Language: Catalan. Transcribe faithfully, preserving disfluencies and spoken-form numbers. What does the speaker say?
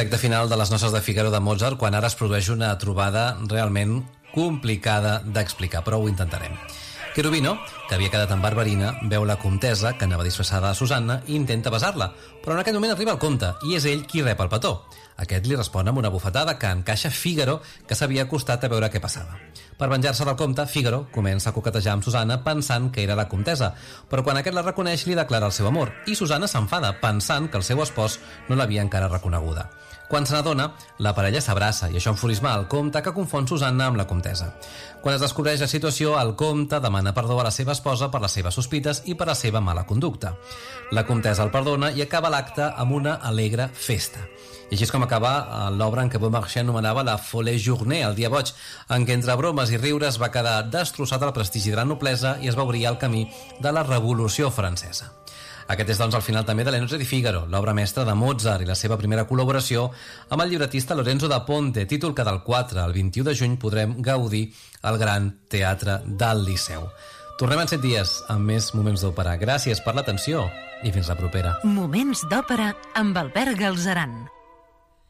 recte final de les noces de Fígaro de Mozart, quan ara es produeix una trobada realment complicada d'explicar, però ho intentarem. Cherubino, que havia quedat en Barberina, veu la comtessa, que anava disfressada a Susanna, i intenta besar-la, però en aquest moment arriba el comte, i és ell qui rep el petó. Aquest li respon amb una bufetada que encaixa Fígaro, que s'havia acostat a veure què passava. Per venjar-se del comte, Fígaro comença a coquetejar amb Susanna pensant que era la comtessa, però quan aquest la reconeix li declara el seu amor, i Susanna s'enfada pensant que el seu espòs no l'havia encara reconeguda. Quan se n'adona, la parella s'abraça i això enfurisma el comte, que confon Susanna amb la comtessa. Quan es descobreix la situació, el comte demana perdó a la seva esposa per les seves sospites i per la seva mala conducta. La comtessa el perdona i acaba l'acte amb una alegre festa. I així és com acaba l'obra en què Beaumarchais anomenava la Folle Journée, el dia boig, en què entre bromes i riures va quedar destrossat el prestigi de la noblesa i es va obrir el camí de la Revolució Francesa. Aquest és, doncs, el final també de Le Nozze di Figaro, l'obra mestra de Mozart i la seva primera col·laboració amb el llibretista Lorenzo da Ponte, títol que del quatre al vint-i-u de juny podrem gaudir al Gran Teatre del Liceu. Tornem en set dies amb més Moments d'Òpera. Gràcies per l'atenció i fins la propera. Moments d'Òpera amb Albert Galzeran.